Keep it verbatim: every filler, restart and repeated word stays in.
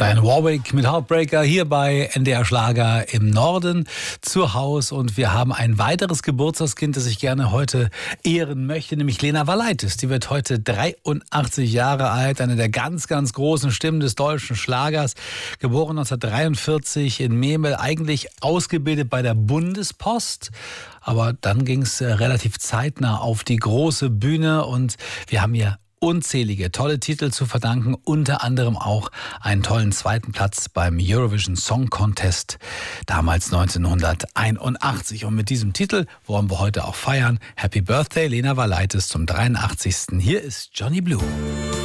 Diane Warwick mit Heartbreaker hier bei N D R Schlager im Norden zu Haus. Und wir haben ein weiteres Geburtstagskind, das ich gerne heute ehren möchte, nämlich Lena Valaitis. Die wird heute dreiundachtzig Jahre alt, eine der ganz, ganz großen Stimmen des deutschen Schlagers. Geboren neunzehnhundertdreiundvierzig in Memel, eigentlich ausgebildet bei der Bundespost. Aber dann ging es relativ zeitnah auf die große Bühne und wir haben hier unzählige tolle Titel zu verdanken, unter anderem auch einen tollen zweiten Platz beim Eurovision Song Contest, damals neunzehnhunderteinundachtzig. Und mit diesem Titel wollen wir heute auch feiern. Happy Birthday, Lena Valaitis, zum dreiundachtzigsten Hier ist Johnny Blue.